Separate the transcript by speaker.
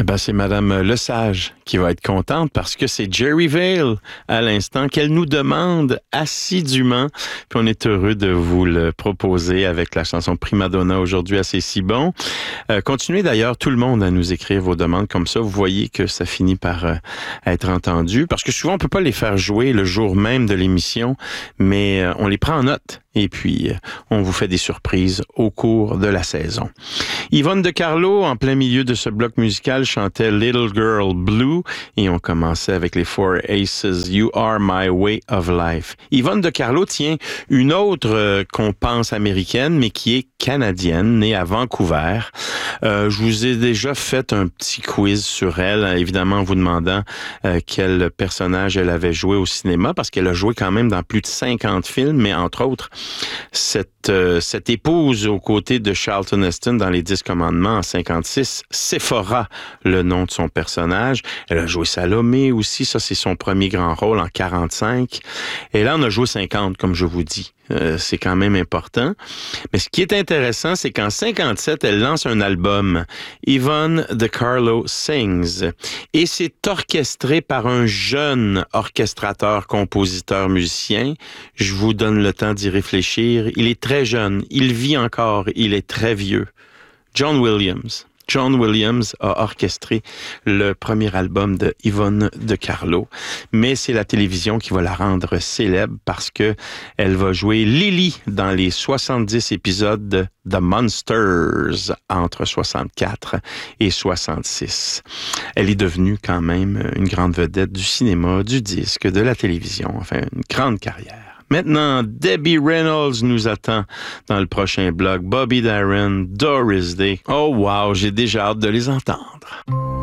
Speaker 1: Ben, c'est Madame Lesage qui va être contente parce que c'est Jerry Vale à l'instant qu'elle nous demande assidûment. Puis on est heureux de vous le proposer avec la chanson Prima Donna aujourd'hui à C'est si bon. Continuez d'ailleurs tout le monde à nous écrire vos demandes comme ça. Vous voyez que ça finit par être entendu parce que souvent on peut pas les faire jouer le jour même de l'émission, mais on les prend en note. Et puis, on vous fait des surprises au cours de la saison. Yvonne de Carlo, en plein milieu de ce bloc musical, chantait Little Girl Blue et on commençait avec les Four Aces, You Are My Way of Life. Yvonne de Carlo tient une autre qu'on pense américaine, mais qui est canadienne, née à Vancouver. Je vous ai déjà fait un petit quiz sur elle, évidemment en vous demandant quel personnage elle avait joué au cinéma, parce qu'elle a joué quand même dans plus de 50 films, mais entre autres, cette épouse aux côtés de Charlton Heston dans Les 10 Commandements en 56, Sephora, le nom de son personnage. Elle a joué Salomé aussi, ça c'est son premier grand rôle en 45. Et là, on a joué 50, comme je vous dis. C'est quand même important. Mais ce qui est intéressant, c'est qu'en 57, elle lance un album, Yvonne de Carlo Sings. Et c'est orchestré par un jeune orchestrateur, compositeur, musicien. Je vous donne le temps d'y réfléchir. Il est très jeune. Il vit encore. Il est très vieux. John Williams. John Williams a orchestré le premier album de Yvonne de Carlo, mais c'est la télévision qui va la rendre célèbre parce que elle va jouer Lily dans les 70 épisodes de The Monsters entre 64 et 66. Elle est devenue quand même une grande vedette du cinéma, du disque, de la télévision, enfin une grande carrière. Maintenant, Debbie Reynolds nous attend dans le prochain bloc. Bobby Darin, Doris Day. Oh wow, j'ai déjà hâte de les entendre.